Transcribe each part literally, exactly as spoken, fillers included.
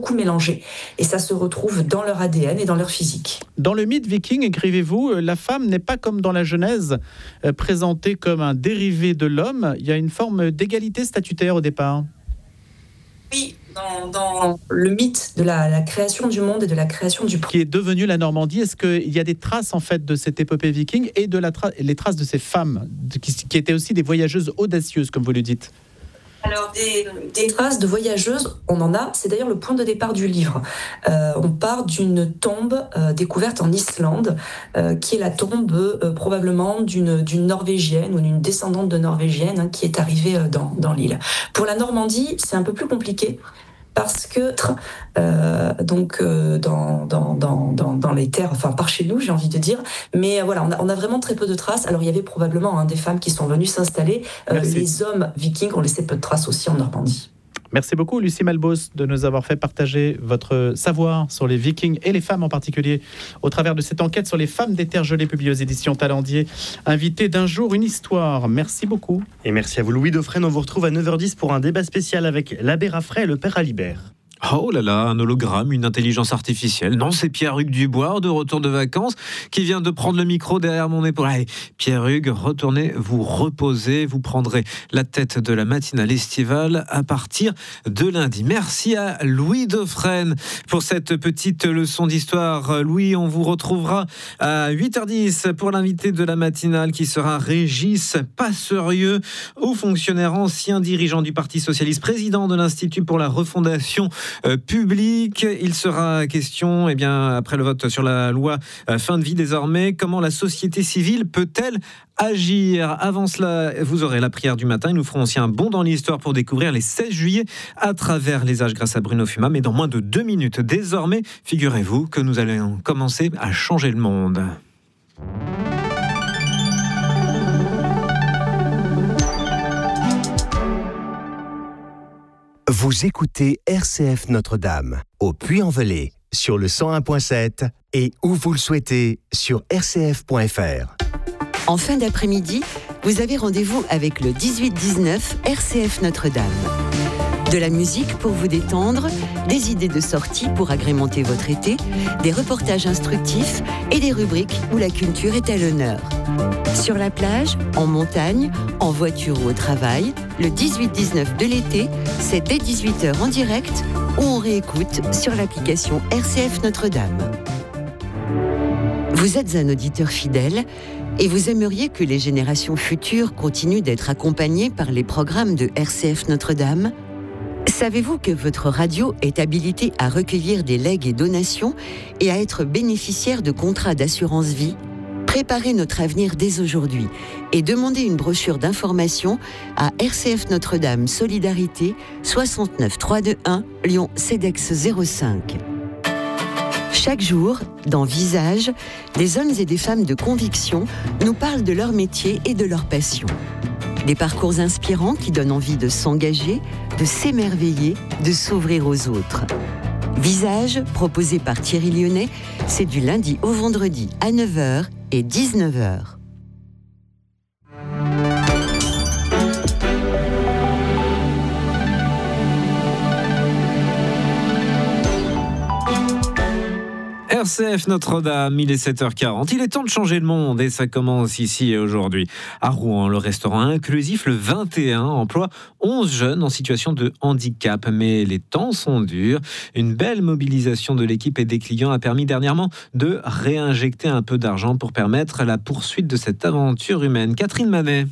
beaucoup mélangé. Et ça se retrouve dans leur A D N et dans leur physique. Dans le mythe viking, écrivez-vous, la femme n'est pas comme dans la Genèse, euh, présentée comme un dérivé de l'homme. Il y a une forme d'égalité statutaire au départ. Oui, dans, dans le mythe de la, la création du monde et de la création du... Qui est devenue la Normandie, est-ce qu'il y a des traces en fait de cette épopée viking et de la tra- les traces de ces femmes de, qui, qui étaient aussi des voyageuses audacieuses, comme vous le dites? Alors, des, des traces de voyageuses, on en a. C'est d'ailleurs le point de départ du livre. Euh, on part d'une tombe euh, découverte en Islande, euh, qui est la tombe euh, probablement d'une, d'une Norvégienne ou d'une descendante de Norvégienne hein, qui est arrivée euh, dans, dans l'île. Pour la Normandie, c'est un peu plus compliqué. Parce que euh, donc euh, dans, dans, dans, dans, dans les terres, enfin par chez nous, j'ai envie de dire, mais euh, voilà, on a, on a vraiment très peu de traces. Alors il y avait probablement hein, des femmes qui sont venues s'installer. Euh, les hommes vikings ont laissé peu de traces aussi en Normandie. Merci beaucoup Lucie Malbos de nous avoir fait partager votre savoir sur les Vikings et les femmes en particulier au travers de cette enquête sur les femmes des terres gelées publiée aux éditions Talendier. Invité d'un jour une histoire. Merci beaucoup. Et merci à vous Louis Dauphren. On vous retrouve à neuf heures dix pour un débat spécial avec l'abbé Raffray et le père Alibert. Oh là là, un hologramme, une intelligence artificielle. Non, c'est Pierre-Hugues Dubois, de retour de vacances, qui vient de prendre le micro derrière mon épaule. Allez, Pierre-Hugues, retournez vous reposer. Vous prendrez la tête de la matinale estivale à partir de lundi. Merci à Louis Dauphren pour cette petite leçon d'histoire. Louis, on vous retrouvera à huit heures dix pour l'invité de la matinale qui sera Régis Passerieux, haut fonctionnaire ancien dirigeant du Parti Socialiste, président de l'Institut pour la refondation Euh, public. Il sera question, eh bien, après le vote sur la loi euh, fin de vie désormais, comment la société civile peut-elle agir. Avant cela, vous aurez la prière du matin. Nous ferons aussi un bond dans l'histoire pour découvrir les seize juillet à travers les âges grâce à Bruno Fuma. Mais dans moins de deux minutes désormais, figurez-vous que nous allons commencer à changer le monde. Vous écoutez R C F Notre-Dame, au Puy-en-Velay, sur le cent un virgule sept et où vous le souhaitez, sur r c f point f r. En fin d'après-midi, vous avez rendez-vous avec le dix-huit dix-neuf R C F Notre-Dame. De la musique pour vous détendre, des idées de sortie pour agrémenter votre été, des reportages instructifs et des rubriques où la culture est à l'honneur. Sur la plage, en montagne, en voiture ou au travail, le dix-huit dix-neuf de l'été, c'est dès dix-huit heures en direct ou on réécoute sur l'application R C F Notre-Dame. Vous êtes un auditeur fidèle et vous aimeriez que les générations futures continuent d'être accompagnées par les programmes de R C F Notre-Dame ? Savez-vous que votre radio est habilitée à recueillir des legs et donations et à être bénéficiaire de contrats d'assurance vie ? Préparez notre avenir dès aujourd'hui et demandez une brochure d'information à R C F Notre-Dame Solidarité soixante-neuf trois deux un Lyon CEDEX zéro cinq. Chaque jour, dans Visage, des hommes et des femmes de conviction nous parlent de leur métier et de leur passion. Des parcours inspirants qui donnent envie de s'engager, de s'émerveiller, de s'ouvrir aux autres. Visage, proposé par Thierry Lyonnais, c'est du lundi au vendredi à neuf heures et dix-neuf heures. R C F Notre-Dame, il est sept heures quarante. Il est temps de changer le monde et ça commence ici et aujourd'hui. À Rouen, le restaurant inclusif le vingt et un emploie onze jeunes en situation de handicap. Mais les temps sont durs. Une belle mobilisation de l'équipe et des clients a permis dernièrement de réinjecter un peu d'argent pour permettre la poursuite de cette aventure humaine. Catherine Manet.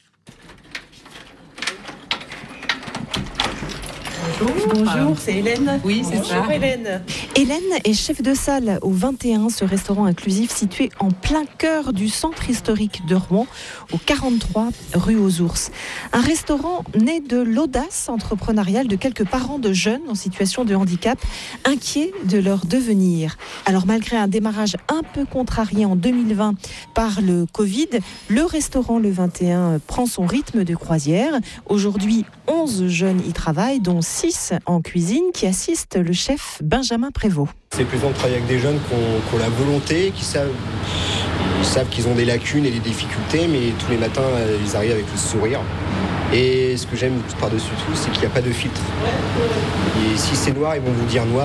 Bonjour, c'est Hélène. Oui, c'est Bonjour ça. Hélène. Hélène est chef de salle au vingt et un, ce restaurant inclusif situé en plein cœur du centre historique de Rouen, au quarante-trois rue aux Ours. Un restaurant né de l'audace entrepreneuriale de quelques parents de jeunes en situation de handicap, inquiets de leur devenir. Alors malgré un démarrage un peu contrarié en deux mille vingt par le Covid, le restaurant le vingt et un prend son rythme de croisière. Aujourd'hui, onze jeunes y travaillent, dont six en cuisine, qui assistent le chef Benjamin Prévost. C'est plaisant de travailler avec des jeunes qui ont, qui ont la volonté, qui savent, ils savent qu'ils ont des lacunes et des difficultés, mais tous les matins, ils arrivent avec le sourire. Et ce que j'aime par-dessus tout, c'est qu'il n'y a pas de filtre. Et si c'est noir, ils vont vous dire noir.